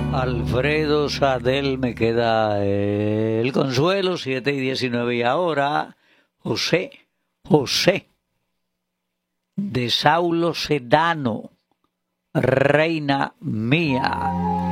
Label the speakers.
Speaker 1: Alfredo Sadel, me queda el consuelo, 7:19, y ahora José de Saulo Sedano, reina mía.